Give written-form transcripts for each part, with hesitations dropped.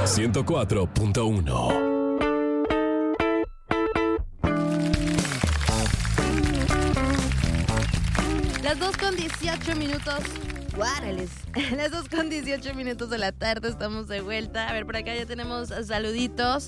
104.1. Las 2:18. Guárales. Las 2:18 de la tarde, estamos de vuelta. A ver, por acá ya tenemos saluditos.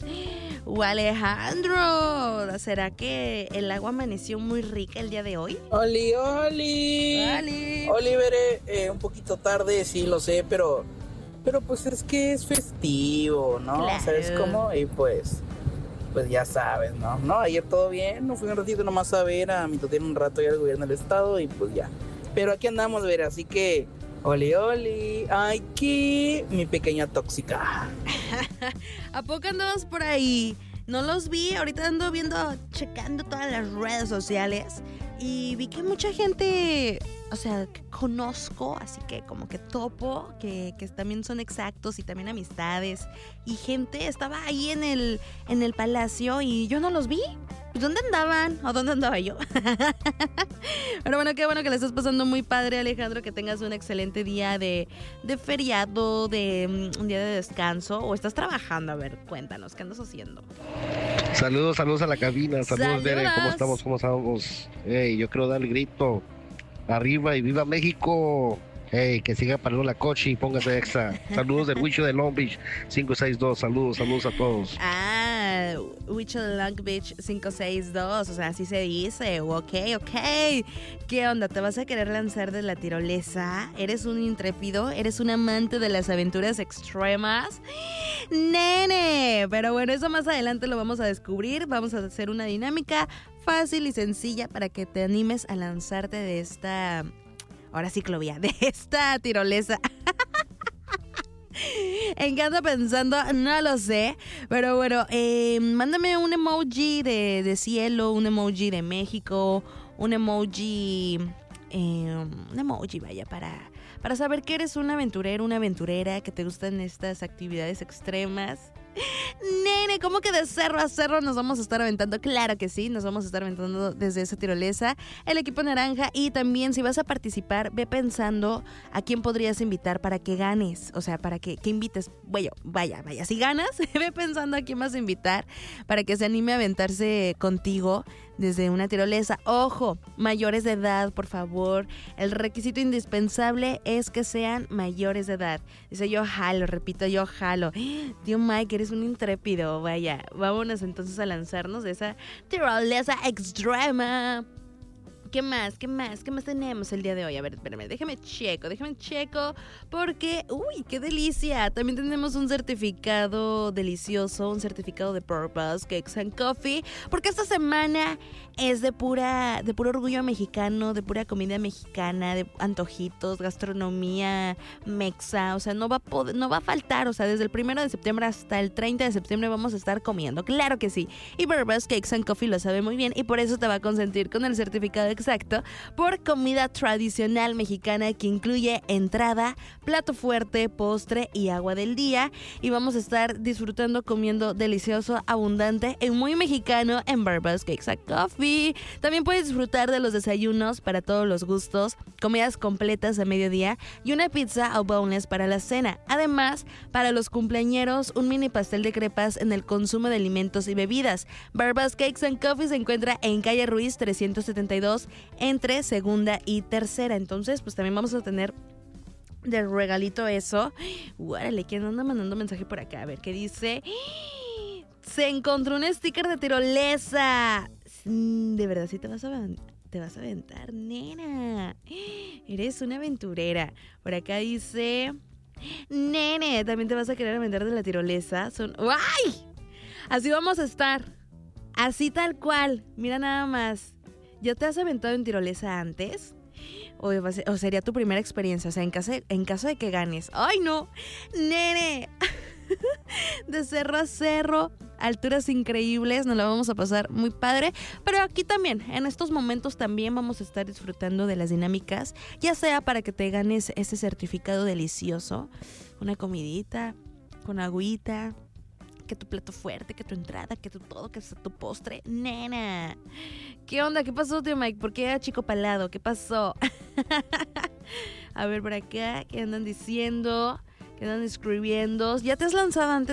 Alejandro, ¿será que el agua amaneció muy rica el día de hoy? Oli. Oli. Oliver, un poquito tarde, sí lo sé, pero pues es que es festivo, ¿no? Claro. ¿Sabes cómo? Y pues ya sabes, ¿no? No, ayer todo bien, no fui un ratito nomás a ver a mi tía un rato y al gobierno del estado y pues ya. Pero aquí andamos, ver, así que oli, ay, que mi pequeña tóxica. ¿A poco andabas por ahí? No los vi, ahorita ando checando todas las redes sociales y vi que mucha gente, o sea, que conozco, así que como que topo, que también son exactos y también amistades y gente estaba ahí en el palacio y yo no los vi. ¿Dónde andaban? ¿O dónde andaba yo? Pero bueno, qué bueno que le estás pasando muy padre, Alejandro, que tengas un excelente día de feriado, de un día de descanso, o estás trabajando. A ver, cuéntanos, ¿qué andas haciendo? Saludos a la cabina, saludos Bere, Saludos. ¿cómo estamos? Hey, yo quiero dar el grito, arriba y viva México. Hey, que siga para la coche y póngase extra. Saludos del Huicho de Long Beach 562, saludos a todos. Huicho de Long Beach 562, o sea, así se dice. Ok. ¿Qué onda? ¿Te vas a querer lanzar de la tirolesa? ¿Eres un intrépido? ¿Eres un amante de las aventuras extremas? ¡Nene! Pero bueno, eso más adelante lo vamos a descubrir. Vamos a hacer una dinámica fácil y sencilla para que te animes a lanzarte de esta... Ahora ciclovía, de esta tirolesa. ¿En qué ando pensando? No lo sé. Pero bueno, mándame un emoji de cielo, un emoji de México, un emoji, vaya, para saber que eres un aventurero, una aventurera, que te gustan estas actividades extremas. Nene, ¿cómo que de cerro a cerro nos vamos a estar aventando? Claro que sí, nos vamos a estar aventando desde esa tirolesa, el equipo naranja. Y también, si vas a participar, ve pensando a quién podrías invitar para que ganes. O sea, para que invites. Bueno, vaya, si ganas, ve pensando a quién vas a invitar para que se anime a aventarse contigo desde una tirolesa. Ojo, mayores de edad, por favor. El requisito indispensable es que sean mayores de edad. Dice, yo jalo. Tío Mike, eres un intrépido. Vaya, vámonos entonces a lanzarnos de esa tirolesa extrema. ¿Qué más tenemos el día de hoy? A ver, espérame, déjame checo, porque, uy, qué delicia. También tenemos un certificado delicioso, un certificado de Purpose Cakes and Coffee, porque esta semana es de puro orgullo mexicano, de pura comida mexicana, de antojitos, gastronomía mexa. O sea, no va a faltar. O sea, desde el 1 de septiembre hasta el 30 de septiembre vamos a estar comiendo. Claro que sí. Y Purpose Cakes and Coffee lo sabe muy bien y por eso te va a consentir con el certificado exacto por comida tradicional mexicana que incluye entrada, plato fuerte, postre y agua del día. Y vamos a estar disfrutando comiendo delicioso, abundante y muy mexicano en Purpose Cakes and Coffee. También puedes disfrutar de los desayunos para todos los gustos, comidas completas a mediodía y una pizza o boneless para la cena. Además, para los cumpleañeros, un mini pastel de crepas en el consumo de alimentos y bebidas. Purpose Cakes and Coffee se encuentra en calle Ruiz 372 entre segunda y tercera. Entonces, pues también vamos a tener de regalito eso. Guárale, ¿quién anda mandando mensaje por acá? A ver, ¿qué dice? Se encontró un sticker de tirolesa. De verdad, sí te vas a aventar, nena. Eres una aventurera. Por acá dice... Nene, ¿también te vas a querer aventar de la tirolesa? ¡Ay! Así vamos a estar. Así tal cual. Mira nada más. ¿Ya te has aventado en tirolesa antes? ¿O sería tu primera experiencia? O sea, en caso de que ganes. ¡Ay, no! ¡Nene! De cerro a cerro, alturas increíbles, nos la vamos a pasar muy padre. Pero aquí también, en estos momentos también vamos a estar disfrutando de las dinámicas, ya sea para que te ganes ese certificado delicioso, una comidita con agüita, que tu plato fuerte, que tu entrada, que tu todo, que tu postre. Nena, ¿qué onda? ¿Qué pasó, tío Mike? ¿Por qué chico palado? ¿Qué pasó? A ver por acá, ¿qué andan diciendo? ¿Qué andan escribiendo? ¿Ya te has lanzado antes